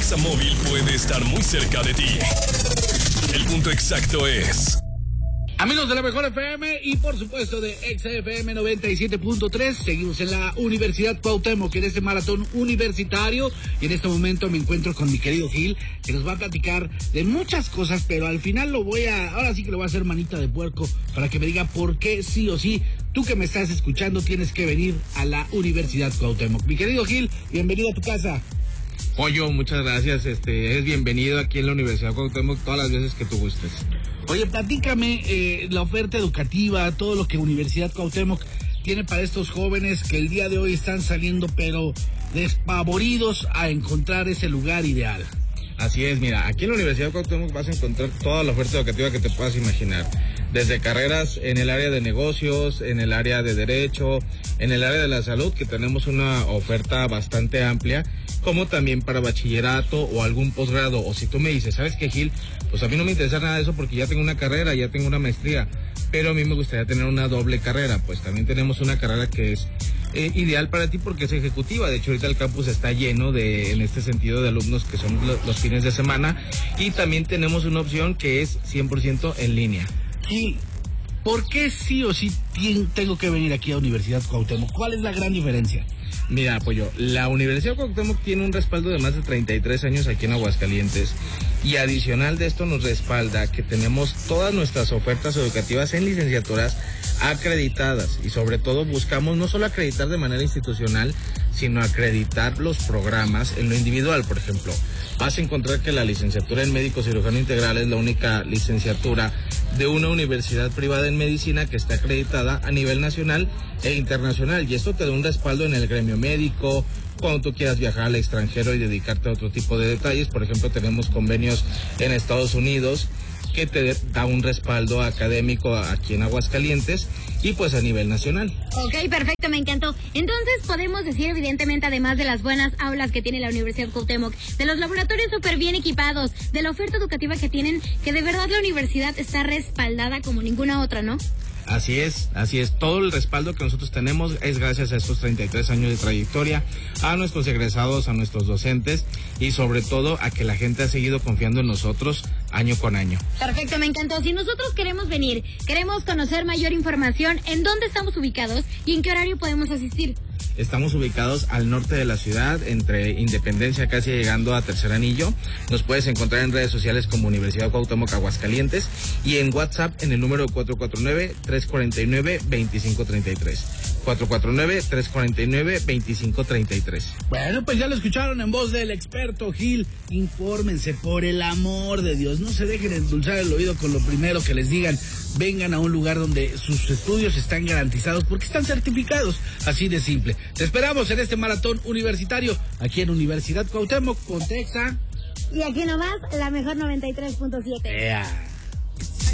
Exa Móvil puede estar muy cerca de ti. El punto exacto es... Amigos de la Mejor FM y por supuesto de Exa FM 97.3, seguimos en la Universidad Cuauhtémoc en este maratón universitario y en este momento me encuentro con mi querido Gil, que nos va a platicar de muchas cosas, pero al final ahora sí que lo voy a hacer manita de puerco para que me diga por qué sí o sí, tú que me estás escuchando tienes que venir a la Universidad Cuauhtémoc. Mi querido Gil, bienvenido a tu casa. Pollo, muchas gracias, es bienvenido aquí en la Universidad Cuauhtémoc todas las veces que tú gustes. Oye, platícame la oferta educativa, todo lo que Universidad Cuauhtémoc tiene para estos jóvenes que el día de hoy están saliendo pero despavoridos a encontrar ese lugar ideal. Así es, mira, aquí en la Universidad Cuauhtémoc vas a encontrar toda la oferta educativa que te puedas imaginar. Desde carreras en el área de negocios, en el área de derecho, en el área de la salud, que tenemos una oferta bastante amplia, como también para bachillerato o algún posgrado. O si tú me dices, ¿sabes qué, Gil? Pues a mí no me interesa nada de eso porque ya tengo una carrera, ya tengo una maestría, pero a mí me gustaría tener una doble carrera. Pues también tenemos una carrera que es ideal para ti porque es ejecutiva. De hecho, ahorita el campus está lleno en este sentido de alumnos que son los fines de semana, y también tenemos una opción que es 100% en línea. Sí, ¿por qué sí o sí tengo que venir aquí a Universidad Cuauhtémoc? ¿Cuál es la gran diferencia? Mira, Pollo, la Universidad Cuauhtémoc tiene un respaldo de más de 33 años aquí en Aguascalientes, y adicional de esto nos respalda que tenemos todas nuestras ofertas educativas en licenciaturas acreditadas, y sobre todo buscamos no solo acreditar de manera institucional, sino acreditar los programas en lo individual. Por ejemplo, vas a encontrar que la licenciatura en médico cirujano integral es la única licenciatura de una universidad privada en medicina que está acreditada a nivel nacional e internacional, y esto te da un respaldo en el gremio médico. Cuando tú quieras viajar al extranjero y dedicarte a otro tipo de detalles, por ejemplo, tenemos convenios en Estados Unidos que te da un respaldo académico aquí en Aguascalientes y pues a nivel nacional. Ok, perfecto, me encantó. Entonces podemos decir evidentemente, además de las buenas aulas que tiene la Universidad Cuauhtémoc, de los laboratorios súper bien equipados, de la oferta educativa que tienen, que de verdad la universidad está respaldada como ninguna otra, ¿no? Así es. Todo el respaldo que nosotros tenemos es gracias a estos 33 años de trayectoria, a nuestros egresados, a nuestros docentes y sobre todo a que la gente ha seguido confiando en nosotros año con año. Perfecto, me encantó. Si nosotros queremos venir, queremos conocer mayor información, ¿en dónde estamos ubicados y en qué horario podemos asistir? Estamos ubicados al norte de la ciudad, entre Independencia, casi llegando a Tercer Anillo. Nos puedes encontrar en redes sociales como Universidad Cuauhtémoc Aguascalientes y en WhatsApp en el número 449-349-2533. 449-349-2533. Bueno, pues ya lo escucharon en voz del experto Gil. Infórmense, por el amor de Dios. No se dejen endulzar el oído con lo primero que les digan. Vengan a un lugar donde sus estudios están garantizados porque están certificados. Así de simple. Te esperamos en este maratón universitario aquí en Universidad Cuauhtémoc. Ponte Exa. Y aquí nomás, la mejor 93.7.